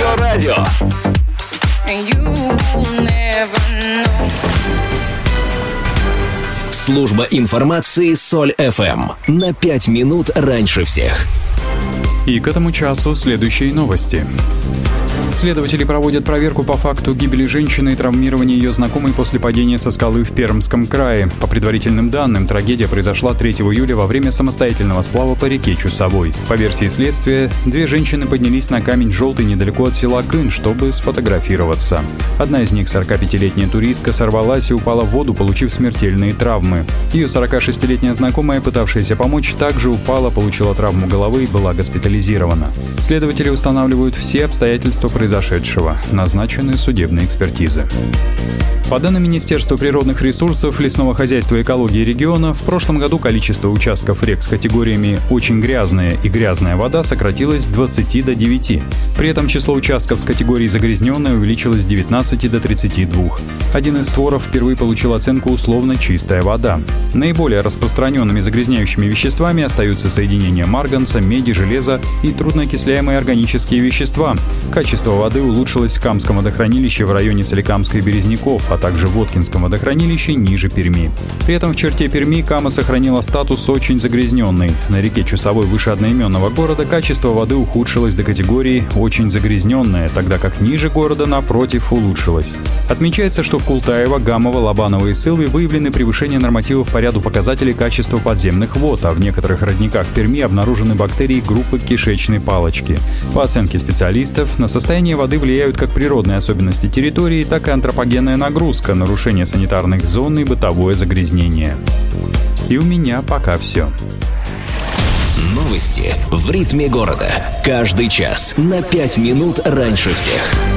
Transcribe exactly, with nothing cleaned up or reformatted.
Эльдорадо. Служба информации Соль эф эм на пять минут раньше всех. И к этому часу следующие новости. Следователи проводят проверку по факту гибели женщины и травмирования ее знакомой после падения со скалы в Пермском крае. По предварительным данным, трагедия произошла третьего июля во время самостоятельного сплава по реке Чусовой. По версии следствия, две женщины поднялись на камень Желтый недалеко от села Кын, чтобы сфотографироваться. Одна из них, сорокапятилетняя туристка, сорвалась и упала в воду, получив смертельные травмы. Ее сорокашестилетняя знакомая, пытавшаяся помочь, также упала, получила травму головы и была госпитализирована. Следователи устанавливают все обстоятельства произошедшего. произошедшего. Назначены судебные экспертизы. По данным Министерства природных ресурсов, лесного хозяйства и экологии региона, в прошлом году количество участков рек с категориями «очень грязная» и «грязная вода» сократилось с двадцати до девяти. При этом число участков с категорией «загрязненная» увеличилось с девятнадцати до тридцати двух. Один из створов впервые получил оценку «условно чистая вода». Наиболее распространенными загрязняющими веществами остаются соединения марганца, меди, железа и трудноокисляемые органические вещества. Качество воды улучшилось в Камском водохранилище в районе Соликамска и Березников, а также в Воткинском водохранилище ниже Перми. При этом в черте Перми Кама сохранила статус «очень загрязненный». На реке Чусовой выше одноименного города качество воды ухудшилось до категории «очень загрязненная», тогда как ниже города, напротив, улучшилось. Отмечается, что в Култаево, Гамово, Лобаново и Сылве выявлены превышения нормативов по ряду показателей качества подземных вод, а в некоторых родниках Перми обнаружены бактерии группы кишечной палочки. По оценке специалистов, на состояние воды влияют как природные особенности территории, так и антропогенная нагрузка, нарушение санитарных зон и бытовое загрязнение. И у меня пока все. Новости в ритме города. Каждый час на пять минут раньше всех.